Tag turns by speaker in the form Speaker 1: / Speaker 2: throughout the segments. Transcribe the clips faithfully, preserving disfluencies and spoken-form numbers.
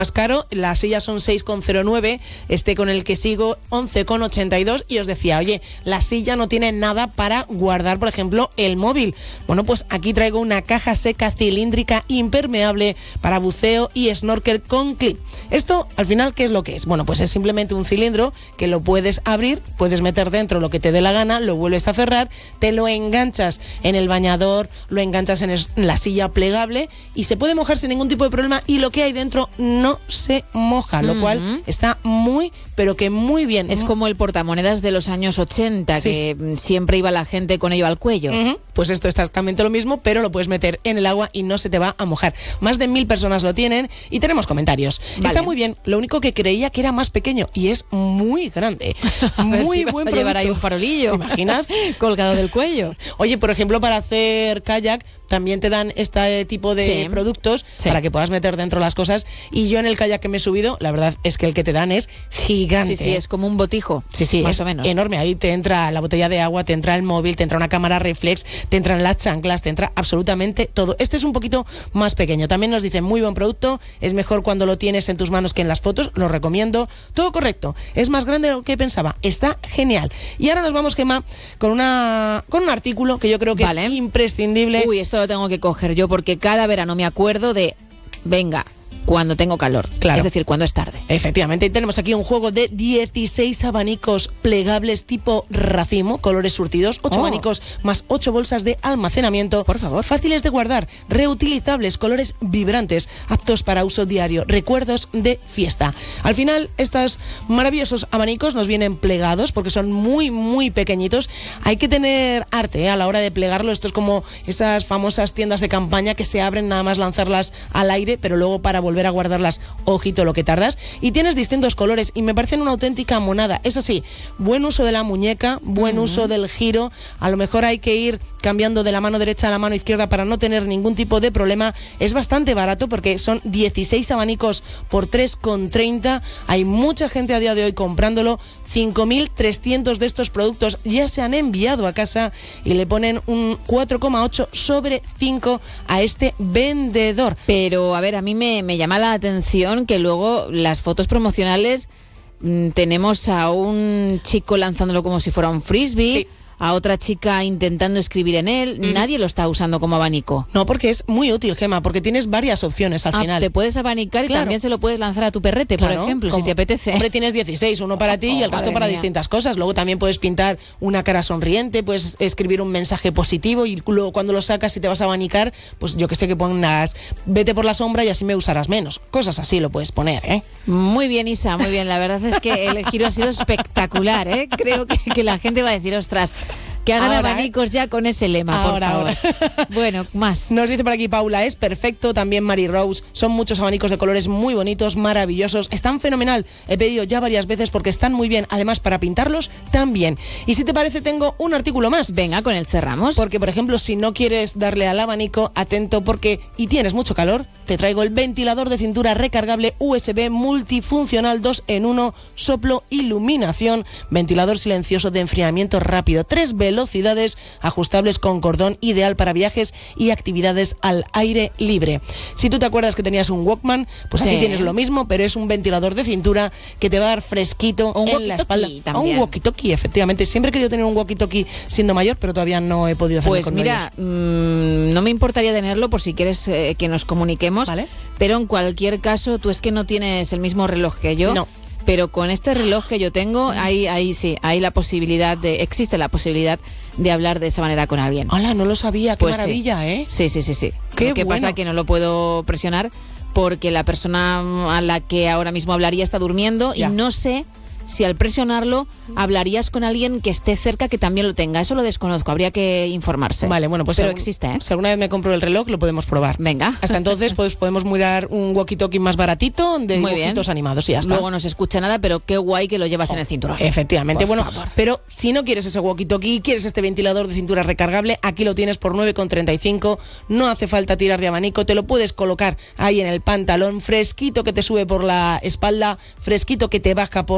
Speaker 1: más caro, las sillas son seis con cero nueve, este con el que sigo once con ochenta y dos, y os decía, oye, la silla no tiene nada para guardar, por ejemplo, el móvil. Bueno, pues aquí traigo una caja seca cilíndrica impermeable para buceo y snorkel con clip. Esto, al final, ¿qué es lo que es? Bueno, pues es simplemente un cilindro que lo puedes abrir, puedes meter dentro lo que te dé la gana, lo vuelves a cerrar, te lo enganchas en el bañador, lo enganchas en la silla plegable y se puede mojar sin ningún tipo de problema, y lo que hay dentro no se moja, lo uh-huh. cual está muy, pero que muy bien.
Speaker 2: Es como el portamonedas de los años ochenta, sí. que siempre iba la gente con ello al cuello.
Speaker 1: Uh-huh. Pues esto es exactamente lo mismo, pero lo puedes meter en el agua y no se te va a mojar. Más de mil personas lo tienen y tenemos comentarios. Vale. Está muy bien, lo único que creía que era más pequeño y es muy grande.
Speaker 2: Muy si buen producto. Llevar ahí un farolillo.
Speaker 1: ¿Te imaginas?
Speaker 2: Colgado del cuello.
Speaker 1: Oye, por ejemplo, para hacer kayak también te dan este tipo de sí. productos sí. para que puedas meter dentro las cosas, y yo en el kayak que me he subido, la verdad es que el que te dan es gigante.
Speaker 2: Sí, sí, es como un botijo.
Speaker 1: Sí, sí,
Speaker 2: más o menos.
Speaker 1: Enorme. Ahí te entra la botella de agua, te entra el móvil, te entra una cámara reflex, te entran las chanclas, te entra absolutamente todo. Este es un poquito más pequeño. También nos dicen, muy buen producto, es mejor cuando lo tienes en tus manos que en las fotos, lo recomiendo. Todo correcto. Es más grande de lo que pensaba. Está genial. Y ahora nos vamos, Gemma, con una con un artículo que yo creo que vale. es imprescindible.
Speaker 2: Uy, esto lo tengo que coger yo porque cada verano me acuerdo de, venga, cuando tengo calor, claro. es decir, cuando es tarde.
Speaker 1: Efectivamente, y tenemos aquí un juego de dieciséis abanicos plegables tipo racimo, colores surtidos, ocho oh. abanicos más ocho bolsas de almacenamiento.
Speaker 2: Por favor.
Speaker 1: Fáciles de guardar, reutilizables, colores vibrantes, aptos para uso diario, recuerdos de fiesta. Al final, estos maravillosos abanicos nos vienen plegados porque son muy, muy pequeñitos. Hay que tener arte ¿eh? a la hora de plegarlo. Esto es como esas famosas tiendas de campaña que se abren nada más lanzarlas al aire, pero luego para volver volver a guardarlas, ojito lo que tardas, y tienes distintos colores y me parecen una auténtica monada. Eso sí, buen uso de la muñeca, buen uh-huh. uso del giro, a lo mejor hay que ir cambiando de la mano derecha a la mano izquierda para no tener ningún tipo de problema. Es bastante barato porque son dieciséis abanicos por tres con treinta, hay mucha gente a día de hoy comprándolo, cinco mil trescientos de estos productos ya se han enviado a casa y le ponen un cuatro coma ocho sobre cinco a este vendedor.
Speaker 2: Pero a ver, a mí me, me llama la atención que luego las fotos promocionales mmm, tenemos a un chico lanzándolo como si fuera un frisbee. Sí. A otra chica intentando escribir en él, mm. nadie lo está usando como abanico.
Speaker 1: No, porque es muy útil, Gemma, porque tienes varias opciones al
Speaker 2: ah,
Speaker 1: final.
Speaker 2: Te puedes abanicar claro. y también se lo puedes lanzar a tu perrete, claro, por ejemplo, como, si te apetece.
Speaker 1: Hombre, tienes dieciséis, uno para ti oh, y el resto para mía. distintas cosas. Luego también puedes pintar una cara sonriente, puedes escribir un mensaje positivo y luego cuando lo sacas y te vas a abanicar, pues yo que sé que pongas, vete por la sombra y así me usarás menos. Cosas así lo puedes poner, ¿eh?
Speaker 2: Muy bien, Isa, muy bien. La verdad es que el giro ha sido espectacular, ¿eh? Creo que, que la gente va a decir, ostras, que hagan ahora, abanicos ¿eh? ya con ese lema, ahora, por favor. Ahora. Bueno, más.
Speaker 1: Nos dice por aquí Paula, es perfecto. También Mary Rose. Son muchos abanicos de colores muy bonitos, maravillosos. Están fenomenal. He pedido ya varias veces porque están muy bien. Además, para pintarlos, también. Y si te parece, tengo un artículo más.
Speaker 2: Venga, con él cerramos.
Speaker 1: Porque, por ejemplo, si no quieres darle al abanico, atento porque, y tienes mucho calor, te traigo el ventilador de cintura recargable U S B multifuncional dos en uno, soplo, iluminación, ventilador silencioso de enfriamiento rápido, tres velocidades, ajustables con cordón, ideal para viajes y actividades al aire libre. Si tú te acuerdas que tenías un Walkman, pues sí. aquí tienes lo mismo, pero es un ventilador de cintura que te va a dar fresquito un en la espalda.
Speaker 2: También.
Speaker 1: Un walkie-talkie, efectivamente. Siempre he querido tener un walkie-talkie siendo mayor, pero todavía no he podido hacerlo
Speaker 2: pues
Speaker 1: con
Speaker 2: mira, mmm, no me importaría tenerlo por si quieres eh, que nos comuniquemos,
Speaker 1: ¿vale?
Speaker 2: Pero en cualquier caso, tú es que no tienes el mismo reloj que yo.
Speaker 1: No.
Speaker 2: Pero con este reloj que yo tengo, ahí, ahí sí, hay la posibilidad de, existe la posibilidad de hablar de esa manera con alguien.
Speaker 1: ¡Hala! No lo sabía, qué
Speaker 2: pues
Speaker 1: maravilla,
Speaker 2: sí.
Speaker 1: ¿eh?
Speaker 2: Sí, sí, sí, sí.
Speaker 1: Qué
Speaker 2: Lo que
Speaker 1: bueno.
Speaker 2: pasa que no lo puedo presionar porque la persona a la que ahora mismo hablaría está durmiendo ya. Y no sé si al presionarlo hablarías con alguien que esté cerca que también lo tenga. Eso lo desconozco, habría que informarse.
Speaker 1: Vale, bueno, pues
Speaker 2: pero
Speaker 1: algún,
Speaker 2: existe, ¿eh?
Speaker 1: Si alguna vez me compro el reloj, lo podemos probar.
Speaker 2: Venga.
Speaker 1: Hasta entonces pues podemos mirar un walkie-talkie más baratito de
Speaker 2: Muy
Speaker 1: dibujitos
Speaker 2: bien.
Speaker 1: animados y ya está.
Speaker 2: Luego no se escucha nada, pero qué guay que lo llevas oh, en el cinturón.
Speaker 1: Efectivamente,
Speaker 2: por
Speaker 1: bueno,
Speaker 2: favor.
Speaker 1: Pero si no quieres ese walkie-talkie, quieres este ventilador de cintura recargable, aquí lo tienes por nueve con treinta y cinco. No hace falta tirar de abanico, te lo puedes colocar ahí en el pantalón, fresquito que te sube por la espalda, fresquito que te baja por la cintura.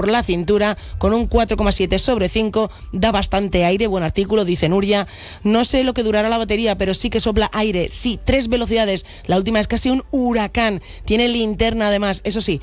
Speaker 1: Ventura con un cuatro coma siete sobre cinco, da bastante aire, buen artículo, dice Nuria. No sé lo que durará la batería, pero sí que sopla aire, sí, tres velocidades, la última es casi un huracán, tiene linterna además, eso sí,